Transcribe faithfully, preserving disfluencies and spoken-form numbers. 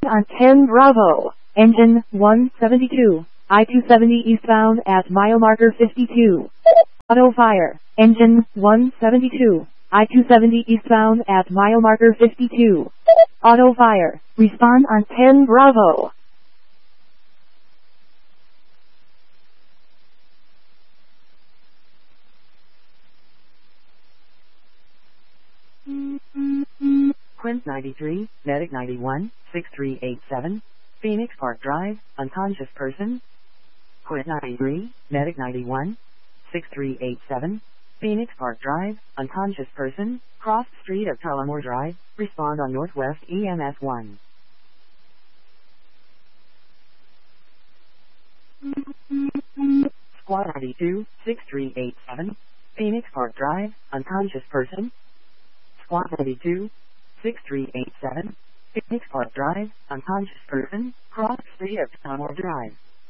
On ten Bravo, engine one seventy-two, I two seventy eastbound at mile marker fifty-two. Auto fire, engine one seventy-two, I two seventy eastbound at mile marker fifty-two. Auto fire, respond on ten Bravo. Quint ninety-three, Medic ninety-one, six three eight seven, Phoenix Park Drive, unconscious person. Quint ninety-three, Medic ninety-one, six three eight seven, Phoenix Park Drive, unconscious person, cross street of Tullamore Drive, respond on Northwest E M S one. Squad ninety-two, six three eight seven, Phoenix Park Drive, unconscious person. Squad ninety-two, six three eight seven, Phoenix Park Drive, unconscious person, cross street of Tullamore Drive.